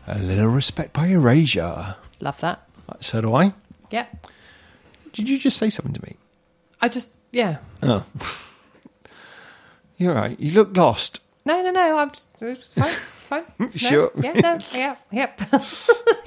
A Little Respect by Erasure. Love that. So do I. Yeah. Did you just say something to me? Yeah. Oh. You're all right. You look lost. No. I'm just fine. Fine. No, Sure. Yeah. No. Yeah. Yep.